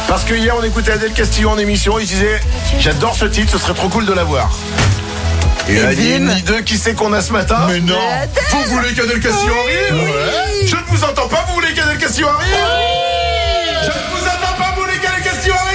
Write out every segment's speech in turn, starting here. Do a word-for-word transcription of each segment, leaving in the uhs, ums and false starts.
Parce que hier on écoutait Adèle Castillo en émission, il disait j'adore ce titre, ce serait trop cool de l'avoir. Et là, il y a une ni deux qui sait qu'on a ce matin. Mais non. Vous voulez qu'Adèle Castillo arrive? Ouais. Je ne vous entends pas, vous voulez qu'Adèle Castillo arrive? Je ne vous entends pas, vous voulez qu'Adèle Castillo arrive?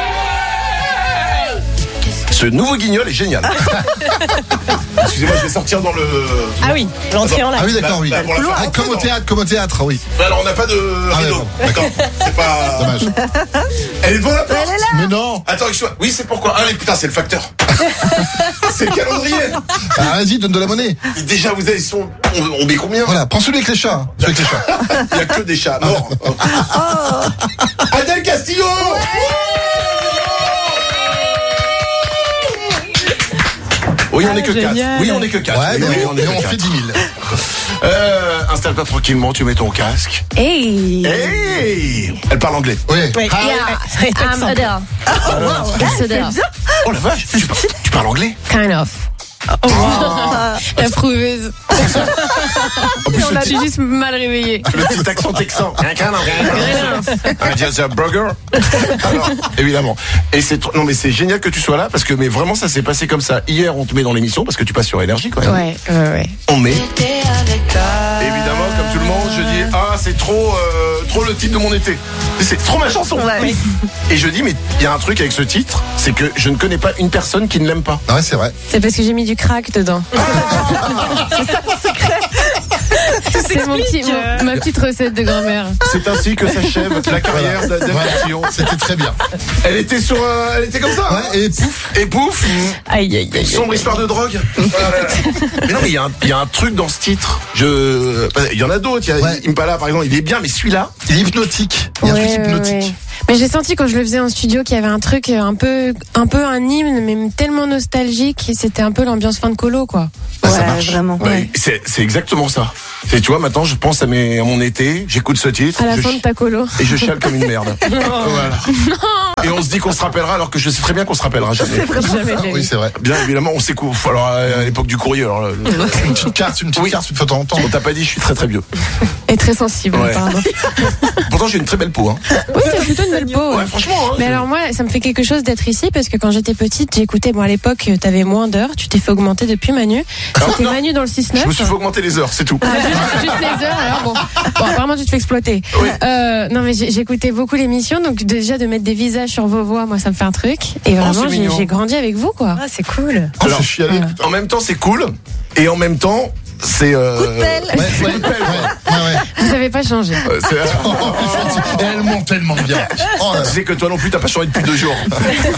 Ce nouveau guignol est génial. Excusez-moi, je vais sortir dans le... Ah oui, l'entrée en live. Ah oui, d'accord, oui. Bah, pour la faire Ah, comme au rentrer, théâtre, comme au théâtre, oui. non. Alors, on n'a pas de Ah, rideau. ouais, bon, D'accord. C'est pas... Dommage. Elle est devant la porte. Mais non. Attends, excuse-moi. Oui, c'est pourquoi. Ah, mais putain, c'est le facteur. C'est le calendrier. Ah, vas-y, donne de la monnaie. Et déjà, vous avez... On, on met combien? Voilà, prends celui avec les chats. hein. Celui avec les chats. Il n'y a que des chats. Non. Adèle Castillo. Oui, on est que quatre. génial. Oui, on est que quatre. Ouais, Oui, mais oui, on, est mais que on quatre. fait dix mille. Euh, installe-toi tranquillement, tu mets ton casque. Hey. Hey. Elle parle anglais. Oui. Oui. Ah, Yeah, I'm Adele. Oh, wow. It's Adele. Oh la vache, tu, par- tu parles anglais? Kind of. Oh, wow. La prouveuse. En plus, On le l'a petit, juste mal réveillé. le petit accent texan. Un just a burger. Alors, évidemment. Et c'est trop- non mais c'est génial que tu sois là parce que mais vraiment ça s'est passé comme ça. Hier on te met dans l'émission parce que tu passes sur Énergie quand même. Ouais, ouais, ouais. On met. Évidemment comme tout le monde je dis ah c'est trop euh, trop le titre de mon été. C'est trop ma chanson. Ouais. Et je dis mais il y a un truc avec ce titre, c'est que je ne connais pas une personne qui ne l'aime pas. Ah ouais, c'est vrai. C'est parce que j'ai mis du crack dedans. C'est ça ton secret. C'est mon petit, mon- ma petite recette de grand-mère. C'est ainsi que s'achève la carrière d'Adèle Voilà. Castillo. C'était très bien. Elle était sur un- elle était comme ça. hein. Ouais, et pouf. Et pouf. Aïe, aïe, aïe. Sombre histoire de drogue. Mais non, mais il y, a un- il y a un truc dans ce titre. Je, il y en a d'autres. Il y a Ouais. Impala, par exemple, il est bien, mais celui-là. Il est hypnotique. Il y a un Ouais, truc ouais, hypnotique. ouais. Mais j'ai senti quand je le faisais en studio qu'il y avait un truc un peu, un peu un hymne, mais tellement nostalgique. C'était un peu l'ambiance fin de colo, quoi. Ah, ça marche. vraiment. Bah, c'est, c'est exactement ça. C'est, tu vois, maintenant, je pense à, mes, à mon été, j'écoute ce titre. À la je fin de ta colo. et je chiale comme une merde. Voilà. Et on se dit qu'on se rappellera alors que je sais très bien qu'on se rappellera jamais. Jamais de la Oui, vie. c'est vrai. Bien évidemment, on s'écoute. Alors à l'époque du courrier, alors, le- Une petite carte, une petite Oui. carte, une fois de temps en temps. on t'a pas dit, je suis très très vieux. Et très sensible, Ouais. pardon. Pourtant, j'ai une très belle peau. Hein. Oui, t'as plutôt une belle peau. Ouais, ouais. franchement. Hein, Mais alors moi, ça me fait quelque chose d'être ici parce que quand j'étais petite, j'écoutais, bon à l'époque, t'avais moins d'heures, tu t'es fait augmenter depuis Manu. C'était non. Manu dans le six neuf. je me suis fait augmenter les heures, c'est tout. Ah, juste, juste les heures, alors bon. Bon, apparemment, tu te fais exploiter. Oui. Euh, non, mais j'ai- j'écoutais beaucoup l'émission, donc déjà de mettre des visages sur vos voix, moi, ça me fait un truc. Et vraiment, c'est j'ai mignon. j'ai grandi avec vous, quoi. Ah, c'est cool. Oh, Alors, je suis allé. En même temps, c'est cool. Et en même temps, c'est. Euh, Coup de pelle. Ouais, ouais, ouais, ouais, ouais. Vous savez pas changé. euh, c'est- Et elle monte tellement bien. Oh là Tu sais que toi non plus, t'as pas changé depuis deux jours.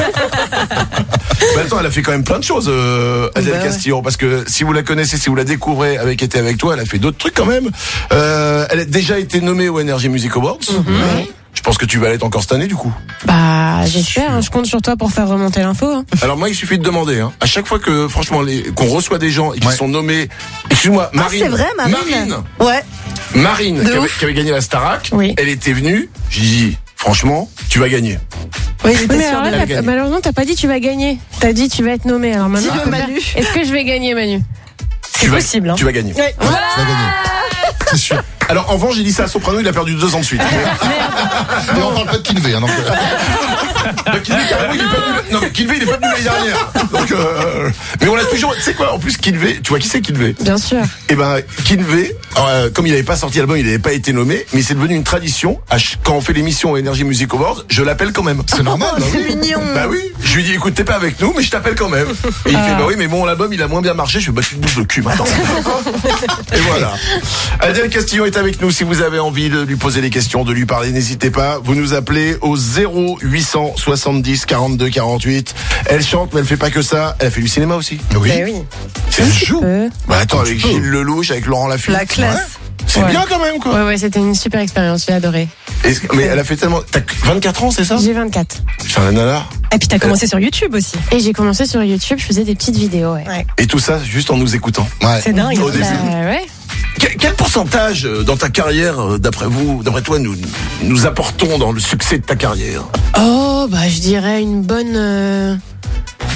Mais attends, elle a fait quand même plein de choses, euh, Adèle Bah ouais. Castillo. Parce que si vous la connaissez, si vous la découvrez avec été avec toi, elle a fait d'autres trucs quand même. Euh, elle a déjà été nommée au Energy Music Awards. Je pense que tu vas l'être encore cette année du coup. Bah, j'espère, hein, je compte sur toi pour faire remonter l'info. Hein. Alors moi, il suffit de demander. Hein. À chaque fois que, franchement, les, qu'on reçoit des gens et qui Ouais. sont nommés, excuse-moi, Marine. C'est vrai, Marine. Marine, Ouais. Marine, De qui avait, ouf. qui avait gagné la Starac. Oui. Elle était venue. J'ai dit, franchement, tu vas gagner. Oui, Oui, j'étais mais sûre alors de là, elle a t'as- gagné. malheureusement, t'as pas dit tu vas gagner. T'as dit tu vas être nommé. Alors maintenant, Dis-le, on peut faire- Manu. est-ce que je vais gagner, Manu? Tu vas- possible, hein. Tu vas gagner. Tu vas gagner. C'est sûr. Alors en revanche, j'ai dit ça à Soprano, il a perdu deux ans de suite. Mais on parle pas de Kinvey. Hein, donc, euh, Bah, Kinvey, carrément, il est pas venu. Non, mais Kinvey, il est pas venu l'année dernière. Donc, euh... mais on l'a toujours. Tu sais quoi, en plus, Kinvey, tu vois qui c'est Kinvey? Bien sûr. Eh ben, Kinvey, euh, comme il n'avait pas sorti l'album, il n'avait pas été nommé, mais c'est devenu une tradition. À ch- Quand on fait l'émission Energy Music Awards, je l'appelle quand même. c'est normal. bah oui. C'est mignon. Bah oui, je lui dis écoute t'es pas avec nous mais je t'appelle quand même. Et il fait bah oui mais bon l'album il a moins bien marché, je fais bah tu te bouges le cul maintenant. Et voilà. Adèle Castillo est avec nous, si vous avez envie de lui poser des questions, de lui parler, n'hésitez pas, vous nous appelez au zéro huit cent soixante-dix quarante-deux quarante-huit. Elle chante mais elle fait pas que ça, elle a fait du cinéma aussi. Oui. Eh oui. Elle joue. peu. Bah attends avec peu. Gilles Lelouch, avec Laurent Lafitte. La classe. C'est Ouais. bien quand même quoi. Ouais, ouais, c'était une super expérience, j'ai adoré. Est-ce que- mais elle a fait tellement. T'as vingt-quatre ans c'est ça? J'ai vingt-quatre. Putain la nana. Et puis t'as commencé sur YouTube aussi. Et j'ai commencé sur YouTube, je faisais des petites vidéos, ouais. Ouais. Et tout ça juste en nous écoutant. Ouais. C'est dingue. Au début. Bah, ouais. Quel, quel pourcentage euh, dans ta carrière, euh, d'après vous, d'après toi, nous, nous apportons dans le succès de ta carrière? Oh, bah, je dirais une bonne, euh,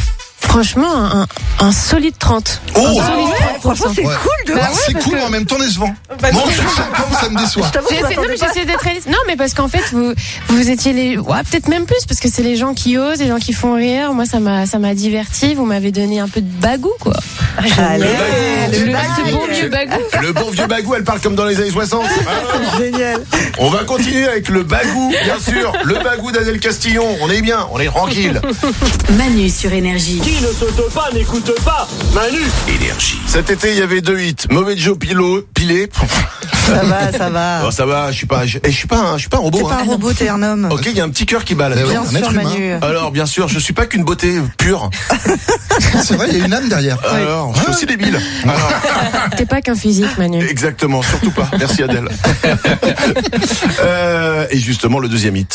Franchement, un, un solide trente. Oh, un solide ouais, trente pour cent. franchement, c'est Ouais. cool de Bah, ouais, c'est parce cool, que- mais en même temps décevant. Bah, Moi, non, je trouve ça comme ça me déçoit. Je t'avoue que je J'essaie- non, m'attendais mais pas. j'essaie d'être réaliste. Non, mais parce qu'en fait, vous, vous étiez les, ouais, peut-être même plus, parce que c'est les gens qui osent, les gens qui font rire. Moi, ça m'a, ça m'a diverti. Vous m'avez donné un peu de bagou, quoi. Allez, Le, le le- bagou. ce bon vieux bagou. le bon vieux bagou, elle parle comme dans les années soixante. Ah. Génial. On va continuer avec le bagou, bien sûr. Le bagou d'Adèle Castillon. On est bien, on est tranquille. Manu sur Énergie. Qui ne saute pas n'écoute pas Manu. Énergie. Cet été, il y avait deux hits. Mauvais Joe Pilo, Pilé. Ça va, ça va. Oh, ça va, je suis pas, je, eh, je suis pas, un, je suis pas un robot. T'es pas hein. un robot, t'es un homme. Ok, il y a un petit cœur qui bat là. Mais ouais. Bien un sûr, être humain. Manu. Alors, bien sûr, je suis pas qu'une beauté pure. C'est vrai, il y a une âme derrière. Alors, je suis aussi débile. Alors, T'es pas qu'un physique, Manu. exactement, surtout pas. Merci Adèle. euh, et justement, le deuxième hit.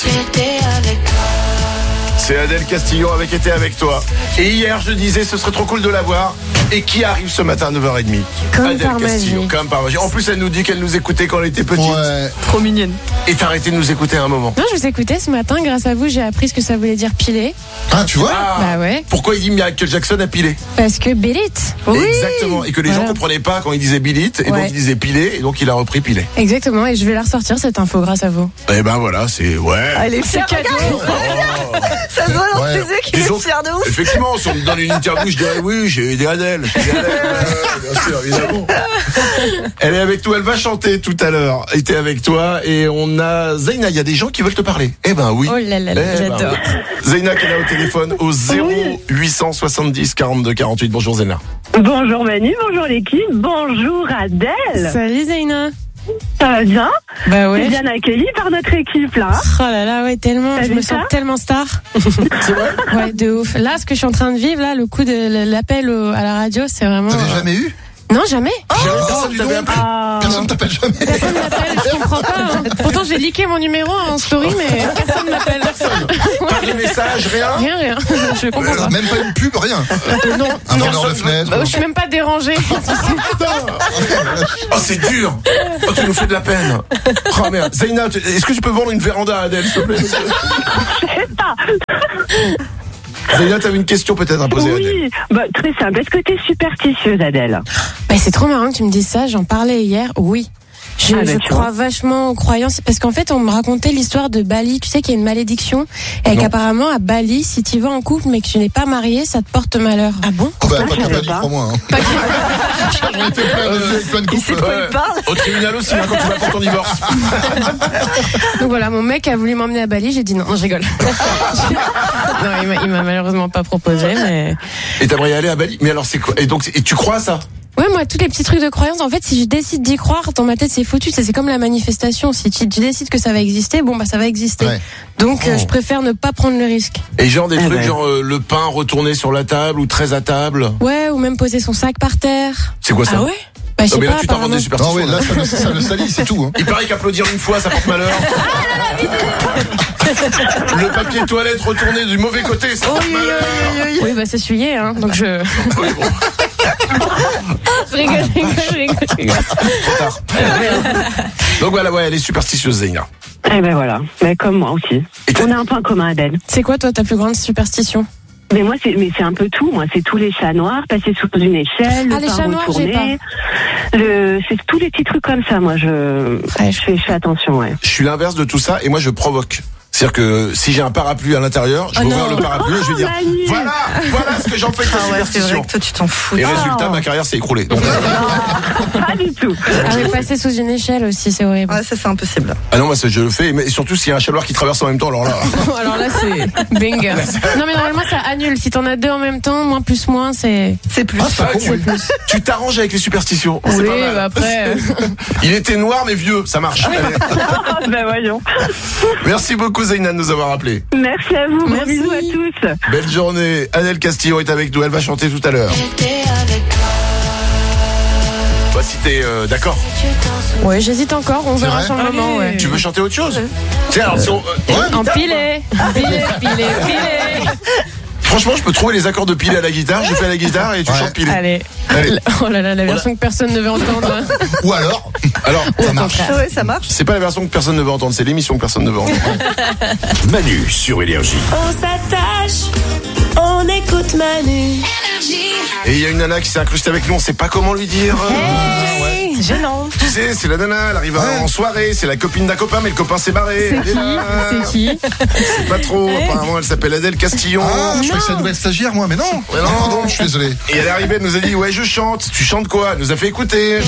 C'est Adèle Castillon avec Été avec toi. Et hier, je disais, ce serait trop cool de la voir. Et qui arrive ce matin à neuf heures trente? Comme Adèle par Castillon, magie. comme par magie. En plus, elle nous dit qu'elle nous écoutait quand elle était petite. Ouais. Trop mignonne. Et t'as arrêté de nous écouter un moment. Non, je vous écoutais ce matin. Grâce à vous, j'ai appris ce que ça voulait dire piler. Ah, tu vois Ah, Bah ouais. pourquoi il dit Michael Jackson a pilé? Parce que Billit. Exactement. Et que les gens Voilà. comprenaient pas quand il disait Billit. Et donc Ouais. il disait pilé. Et donc il a repris pilé. Exactement. Et je vais la ressortir, cette info, grâce à vous. Et ben voilà, c'est. Ouais. Ah, elle est fière, regarde. Ça se voit dans Ouais. ses yeux qu'il Disons est fier de ouf. Effectivement, si on me donne une interview, je dirais oui, j'ai aidé Adèle. J'ai aidé Adèle. Ouais, bien sûr, évidemment. Elle est avec toi, elle va chanter tout à l'heure. Elle était avec toi et on a Zeyna, il y a des gens qui veulent te parler. Eh ben oui. Oh là là là, Eh ben j'adore. oui. Zeyna qui est là au téléphone au zéro huit cent soixante-dix quarante-deux quarante-huit. Bonjour Zeyna. Bonjour Manu, bonjour l'équipe, bonjour Adèle. Salut Zeyna. Ça va bien? Bah T'es ouais. bien accueillie par notre équipe là. Oh là là, ouais, tellement. T'as Je vu me ça sens tellement star. C'est vrai? Ouais, de ouf. Là, ce que je suis en train de vivre, là, le coup de l'appel au- à la radio, c'est vraiment. T'avais euh, jamais eu Non, jamais. J'avais Oh, pas dis t'avais donc. appelé. Ah, Personne t'appelle jamais. Personne m'appelle, je comprends pas. hein. Pourtant, j'ai leaké mon numéro en story, mais personne m'appelle. Pas de message, rien. Rien, rien. Je comprends pas. Même pas une pub, rien. Non, Un non. vendeur de fenêtre. Bah, je suis même pas dérangée. Oh, c'est dur. Oh, tu nous fais de la peine. Oh merde. Zeyna, tu- est-ce que tu peux vendre une véranda à Adèle, s'il te plaît? c'est ça. Zeyna, t'avais une question peut-être à poser à Adèle. Oui, bah, très simple. Est-ce que t'es superstitieuse Adèle? Bah, c'est trop marrant que tu me dises ça. J'en parlais hier. Oui. Je, Ah, bah, je tu crois vois. vachement aux croyances parce qu'en fait on me racontait l'histoire de Bali, tu sais qu'il y a une malédiction et Non. qu'apparemment à Bali si tu vas en couple mais que tu n'es pas marié ça te porte malheur. Ah bon? Oh, bah, Ah, pas je qu'à savais Bali, pas. crois-moi. Hein. J'en ai fait plein de- avec plein de Il sait de couples. quoi il parle. Au tribunal aussi, hein, quand tu vas pour ton divorce. Donc voilà, mon mec a voulu m'emmener à Bali, j'ai dit non, non je rigole. Non, il m'a- il m'a malheureusement pas proposé mais Et t'aimerais y aller à Bali? Mais alors c'est quoi? Et donc, et tu crois à ça? ouais, moi tous les petits trucs de croyance en fait si je décide d'y croire dans ma tête c'est foutu, c'est c'est comme la manifestation, si tu, tu décides que ça va exister, bon bah ça va exister. Ouais. Donc euh, Oh. je préfère ne pas prendre le risque. Et genre des Ah trucs ouais. genre euh, le pain retourné sur la table ou très à table. Ouais, ou même poser son sac par terre. C'est quoi ça? Ah ouais? Bah je Non sais mais là pas, tu t'inventes apparemment. des superstitions. Non, oui, là, ça le, ça le salit, c'est tout. Hein. Il paraît qu'applaudir une fois ça porte malheur. Le papier toilette retourné du mauvais côté ça porte malheur. Oui, bah c'est essuyé, hein. Donc je. Oui, bon, je rigole, je rigole, je rigole, je rigole. trop tard. Donc voilà, ouais, elle est superstitieuse Zeyna. Eh ben voilà, mais comme moi aussi. Et t'as- On a un point commun Adèle. C'est quoi, toi, ta plus grande superstition? Mais moi, c'est, mais c'est un peu tout. Moi, c'est tous les chats noirs, passer sous une échelle, Ah, le les pain chats noirs, j'ai retourné. Le, c'est tous les petits trucs comme ça. Moi, je, Ouais, je fais, je fais attention, ouais. Je suis l'inverse de tout ça et moi je provoque. C'est-à-dire que si j'ai un parapluie à l'intérieur, je vais Oh ouvrir non. le parapluie et je vais dire Manu. voilà, voilà ce que j'en fais de ta Ah ouais, c'est superstition. vrai que toi tu t'en fous. Et résultat, ma carrière s'est écroulée. Donc, Pas du tout. Ah, mais passer sous une échelle aussi, c'est horrible. Ouais, ça c'est impossible. ah non, moi ça, je le fais, mais surtout s'il y a un chaloir qui traverse en même temps, alors là. Alors là, c'est banger. Non, mais normalement, ça annule. Si t'en as deux en même temps, moins plus moins, c'est. C'est plus. Ah, c'est pas con, oui. Tu t'arranges avec les superstitions. C'est Oui, pas mal. bah après. euh, Il était noir mais vieux, ça marche. Allez. Ah, ben voyons. Merci beaucoup Zeyna de nous avoir appelé. Merci à vous. Gros Merci. bisous à tous. Belle journée. Adèle Castillon est avec nous, elle va chanter tout à l'heure. Bah, si t'es euh, d'accord. Ouais, j'hésite encore, on verra vrai sur le moment, ouais. Tu veux chanter autre chose? Tiens, alors, si on- euh, Ouais. Empilé, empilé, pilé, pilé. franchement, je peux trouver les accords de pilé à la guitare. Je fais la guitare et tu Ouais. chantes pilé. Allez. Allez. Oh là là, la version que personne ne veut entendre. Ou alors, Alors, ça marche. Ah ouais, ça marche. c'est pas la version que personne ne veut entendre, c'est l'émission que personne ne veut entendre. Manu sur Énergie. On s'attache, on écoute. J'écoute Manu. Et il y a une nana qui s'est incrustée avec nous, on sait pas comment lui dire. Hey, ouais. C'est gênant. Tu sais, c'est la nana, elle arrive Ouais. en soirée, c'est la copine d'un copain, mais le copain s'est barré. C'est Elle est qui là. C'est qui C'est pas trop, apparemment elle s'appelle Adèle Castillon. Ah, je croyais que c'est la nouvelle stagiaire, moi, mais non. Mais non. Pardon, je suis désolé. Et elle est arrivée, elle nous a dit, ouais, je chante. Tu chantes quoi? Elle nous a fait écouter.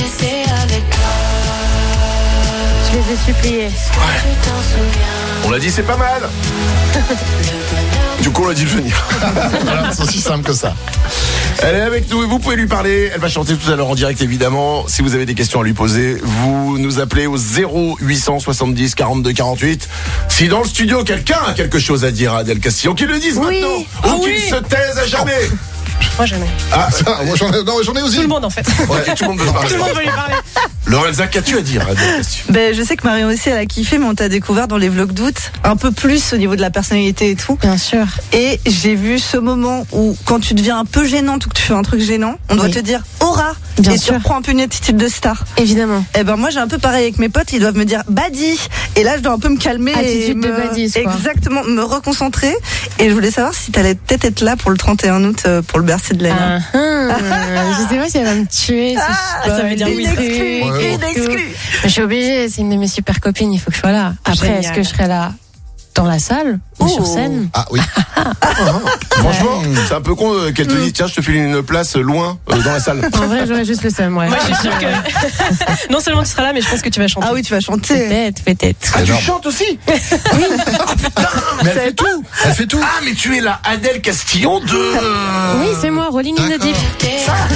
Je les ai suppliés. On l'a dit, c'est pas mal. Du coup, on l'a dit de venir. Voilà, c'est aussi simple que ça. Elle est avec nous et vous pouvez lui parler. Elle va chanter tout à l'heure en direct, évidemment. Si vous avez des questions à lui poser, vous nous appelez au zéro huit cent soixante-dix quarante-deux quarante-huit. Si dans le studio, quelqu'un a quelque chose à dire à Adèle Castillon, qu'il le dise Oui. maintenant. Ah Ou qu'il oui. se taise à jamais. Moi jamais. Ah, Ça, moi, j'en ai, non, j'en ai aussi. Tout le monde en fait. ouais, tout le monde veut parler. Tout le monde veut lui parler. Lorenza, qu'as-tu à dire à Adèle Castillon? Ben, je sais que Marion aussi, elle a kiffé, mais on t'a découvert dans les vlogs d'août, un peu plus au niveau de la personnalité et tout. Bien sûr. Et j'ai vu ce moment où, quand tu deviens un peu gênante ou que tu fais un truc gênant, on doit Oui. te dire aura. Bien et sûr. tu reprends un peu une attitude de star. Évidemment. Eh ben, moi, j'ai un peu pareil avec mes potes, ils doivent me dire badi. Et là, je dois un peu me calmer. Attitude et me, de badise, quoi. Exactement, me reconcentrer. Et je voulais savoir si t'allais peut-être être là pour le trente et un août, euh, pour le Bercy de Léna. Ah, ah. Je sais pas si elle va me tuer. Ah, ce ça veut dire spoil, oui. des Exclu, trucs Ouais, et une tout. exclue. Mais je suis obligée, c'est une de mes super copines, il faut que je sois là. Après, Génial. est-ce que je serai là dans la salle ou Oh. sur scène? Ah oui. Franchement, c'est un peu con euh, qu'elle te dise, tiens, je te file une place loin euh, dans la salle. En vrai, j'aurais juste le seum, ouais. Moi je suis sûre que non seulement tu seras là, mais je pense que tu vas chanter. Ah oui, tu vas chanter. Peut-être, peut-être. Ah, tu énorme. chantes aussi? Mais elle fait tout. Elle fait tout. Ah, mais tu es la Adèle Castillon de... euh, Oui, c'est moi, Rolling in the D'accord. Deep.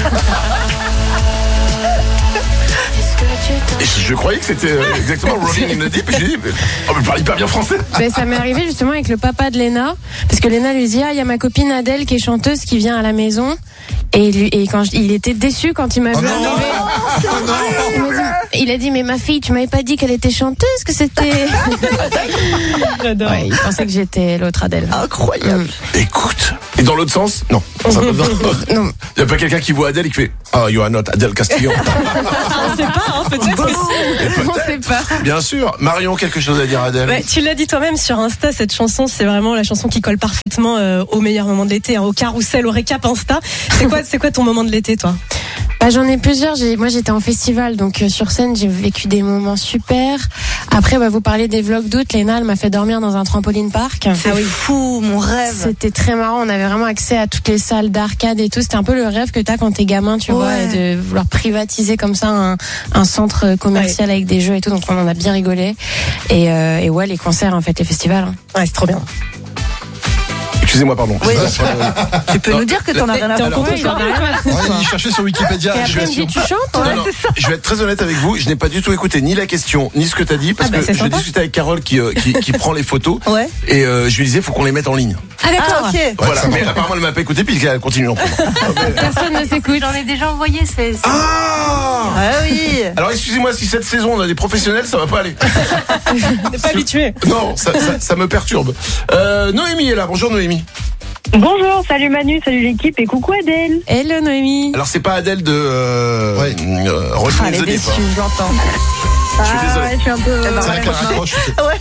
Et je croyais que c'était euh, exactement Rolling in the Deep. Et j'ai dit, mais... oh, mais elle parle hyper bien français. Ben, ça m'est arrivé justement avec le papa de Léna, parce que Léna lui dit, ah, il y a ma copine Adèle qui est chanteuse qui vient à la maison. Et, lui, et quand je- il était déçu quand il m'a Oh vu non. arriver. Oh non. Il, m'a dit, il a dit, mais ma fille, tu m'avais pas dit qu'elle était chanteuse, que c'était... J'adore. Ouais, il pensait que j'étais l'autre Adèle. Incroyable. Écoute. Et dans l'autre sens? Non. Ça peut- Non. Il n'y a pas quelqu'un qui voit Adèle et qui fait, oh, you are not Adèle Castillon. On sait pas, hein, peut-être. que si. On sait pas. Bien sûr. Marion, quelque chose à dire à Adèle? Ouais, tu l'as dit toi-même sur Insta, cette chanson, c'est vraiment la chanson qui colle parfaitement euh, au meilleur moment de l'été, hein, au carrousel, au récap Insta. C'est quoi, c'est quoi ton moment de l'été, toi? Bah, j'en ai plusieurs. J'ai, moi, j'étais en festival, donc euh, sur scène, j'ai vécu des moments super. Après, bah, vous parlez des vlogs d'août. Léna, elle m'a fait dormir dans un trampoline park. C'est fou, mon rêve. C'était très marrant. On avait vraiment accès à toutes les salles d'arcade et tout. C'était un peu le rêve que t'as quand t'es gamin, tu vois, Ouais. et de vouloir privatiser comme ça un, un centre commercial avec des jeux et tout. Donc, on en a bien rigolé. Et, euh, et ouais, les concerts, en fait, les festivals. hein. Ouais, c'est trop bien. Excusez-moi, pardon. Oui. Euh, Tu peux Non, nous dire que t'en as rien à T'es en foutre. concours, il en a rien à Ouais, il cherchait sur Wikipédia. Et je après, il me l'assure. dit, tu chantes? Non, non, je vais être très honnête avec vous, je n'ai pas du tout écouté ni la question, ni ce que tu as dit, parce Ah bah, que c'est j'ai sympa. discuté avec Carole qui, euh, qui, qui prend les photos, Ouais. et euh, je lui disais, faut qu'on les mette en ligne. Ah, Ah, ok. Voilà, mais apparemment, elle m'a pas écouté, puis elle continue d'en prendre. Personne ne s'écoute. J'en ai déjà envoyé, c'est. c'est- Ah Ah oui. Alors, excusez-moi, si cette saison, on a des professionnels, ça va pas aller. T'es pas habitué. Non, ça, ça, ça me perturbe. Euh, Noémie est là, bonjour Noémie. Bonjour, salut Manu, salut l'équipe et coucou Adèle. Hello, Noémie. Alors, c'est pas Adèle de euh, Ouais. euh, Rolling Ah, in elle est the Deep, déçue, hein. j'entends. Je suis désolé. ouais, je suis un peu. Eh ben, C'est vrai qu'elle raccroche.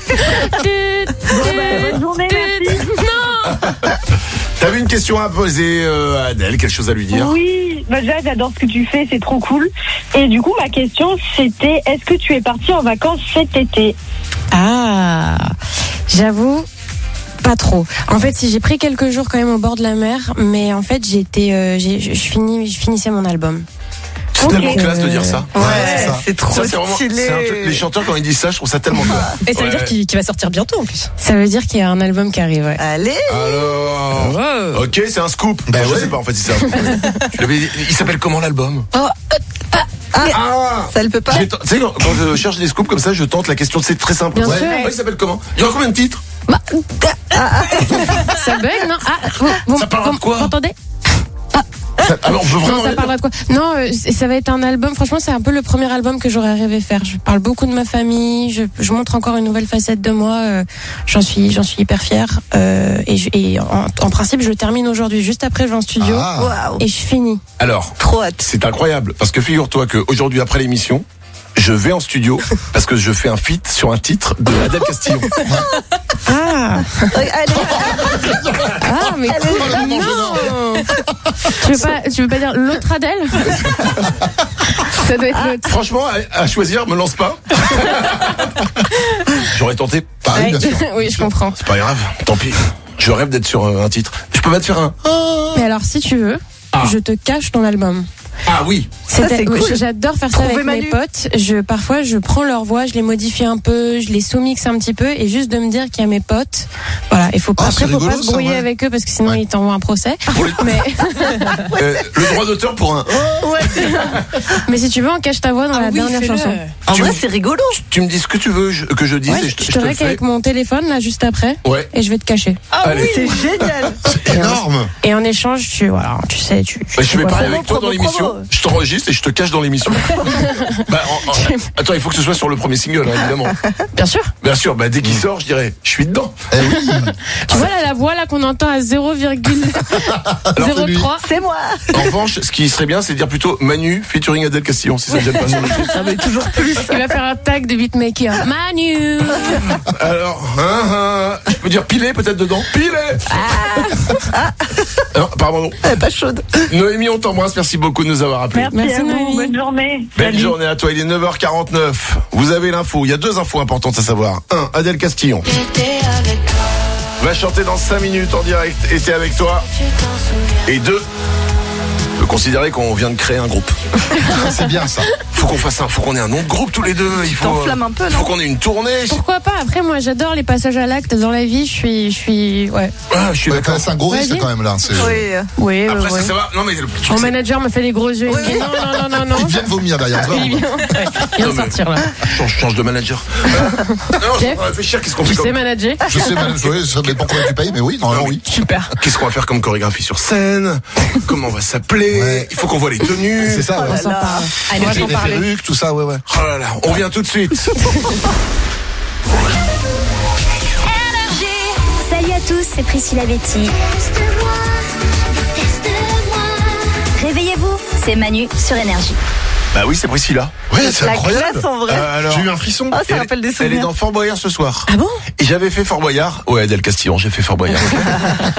Bonne journée, merci. T'avais une question à poser euh, à Adèle, quelque chose à lui dire? Oui, bah déjà j'adore ce que tu fais, c'est trop cool. Et du coup, ma question c'était est-ce que tu es partie en vacances cet été? Ah, j'avoue, pas trop. En fait, si j'ai pris quelques jours quand même au bord de la mer, mais en fait, j'étais, euh, j'ai, je, je finis, je finissais mon album. C'est Ok. tellement classe de dire ça. Ouais, c'est ça. c'est trop Ça, c'est vraiment- stylé. c'est un truc- les chanteurs, quand ils disent ça, je trouve ça tellement cool. Et ça veut Ouais. dire qu'il qu'il va sortir bientôt en plus. Ça veut dire qu'il y a un album qui arrive. Ouais. Allez. Alors, ok, c'est un scoop. Ben Enfin, je ouais. sais pas en fait si c'est un scoop. Je l'avais dit. Il s'appelle comment l'album? Oh, Ah, Ça le peut pas. Je vais t- Tu sais, quand, quand je cherche des scoops comme ça, je tente la question. C'est très simple. Bien Ouais. sûr. Ouais, il s'appelle comment? Il y aura combien de titres? ça bug, non? Ah, vous, vous, Ça parlera de vous- quoi vous entendez? Ça- ah, on peut vraiment. Non, ça parlera de quoi? Non, euh, c- ça va être un album. Franchement, c'est un peu le premier album que j'aurais rêvé faire. Je parle beaucoup de ma famille. Je, je montre encore une nouvelle facette de moi. euh, j'en suis, j'en suis hyper fière. Euh, et je- et en, en principe, je termine aujourd'hui. Juste après, je vais en studio Ah. Waouh. et je finis. Alors, Trop hâte. c'est incroyable parce que figure-toi qu'aujourd'hui, après l'émission, je vais en studio parce que je fais un feat sur un titre de Adèle Castillon. Ah, Allez. ah, mais Oh, le cool. moment Non. Tu veux pas, tu veux pas dire l'autre Adèle? Ça doit être l'autre. Franchement, à, à choisir, me lance pas. J'aurais tenté. Pareil, bien sûr. Oui, je comprends. C'est pas grave, tant pis. Je rêve d'être sur un titre. Je peux pas te faire un. Mais alors, si tu veux, Ah. je te cache ton album. Ah oui. Ça, c'est oui, cool. J'adore faire ça Trouver avec Manu. mes potes. Je, parfois, je prends leur voix, je les modifie un peu, je les sous-mixe un petit peu, et juste de me dire qu'il y a mes potes. Voilà, il faut pas, Ah, après, c'est faut rigolo, pas se ça, brouiller ouais. avec eux parce que sinon Ouais. ils t'envoient un procès. Pour les- Mais, Euh, le droit d'auteur pour un. mais si tu veux, on cache ta voix dans Ah la oui, dernière fais-le. chanson. En Tu vrai, me- c'est rigolo. Tu me dis ce que tu veux je- que je dise Ouais, et je, je, te- je je te te le rec fais. avec mon téléphone là juste après, Ouais. et je vais te cacher. Ah Allez. oui. C'est génial. C'est énorme. Et en échange, tu voilà, tu sais, tu. tu Bah, je vais vois parler ça. avec toi dans promo, l'émission. promo. Je t'enregistre et je te cache dans l'émission. bah, en- en- attends, il faut que ce soit sur le premier single, hein, évidemment. Bien sûr. Bien sûr, bah, dès qu'il sort, je dirais, je suis dedans. Eh oui. Tu vois là la voix là qu'on entend à zéro virgule zéro trois. C'est moi. En revanche, ce qui serait bien, c'est de dire plutôt Manu featuring Adèle Castillon, si ça ne gêne pas sur le titre. Ça veut toujours plus. Il va faire un tag de beatmaker. Manu. Alors, hein, hein, je peux dire pilet peut-être dedans. Pilet. Ah. Non, pardon. Elle est pas chaude. Noémie, on t'embrasse. Merci beaucoup de nous avoir appelés. Merci, Merci, à vous. Noémie. Bonne journée. Belle Salut. journée à toi, il est neuf heures quarante-neuf. Vous avez l'info, il y a deux infos importantes à savoir. Un, Adèle Castillon va chanter dans cinq minutes en direct, était avec toi. Et deux, je peux considérer qu'on vient de créer un groupe. C'est bien ça. Faut qu'on fasse un, faut qu'on ait un nom de groupe tous les deux. Il faut, t'enflammes un peu, non faut qu'on ait une tournée. Pourquoi pas? Après, moi, j'adore les passages à l'acte dans la vie. Je suis, je suis, ouais. Ah, je suis Ouais, d'accord. C'est un gros risque Vas-y. quand même là. C'est- Oui. Oui, Après, ouais, ça, ouais. ça va. Non, mais le truc, Mon c'est- manager me fait des gros yeux. Il me dit non, non, non, non, non. Il vient de vomir derrière. Il vient, ouais, il vient de Non, mais- sortir là. change, change de manager. non, je Jeff, vais réfléchir. Qu'est-ce qu'on fait Tu sais comme... manager? Je sais, madame, oui, ça dépend combien tu payes, mais oui, normalement oui. Super. Qu'est-ce qu'on va faire comme chorégraphie sur scène? Comment on va s'appeler? Ouais. Il faut qu'on voit les tenues. C'est ça, On ouais. s'en parle. Allez, on va Les s'en parler. perruques, tout ça, ouais, ouais. Oh là là, on vient tout de suite. Salut à tous, c'est Priscilla Betty. Réveillez-vous, c'est Manu sur Énergie. Bah oui, c'est Priscilla. Ouais, c'est La incroyable. classe en vrai. Euh, alors, J'ai eu un frisson. Ah, ça elle, rappelle des elle est souvenirs. dans Fort Boyard ce soir. Ah bon? Et j'avais fait Fort Boyard. Ouais, Adèle Castillon, j'ai fait Fort Boyard.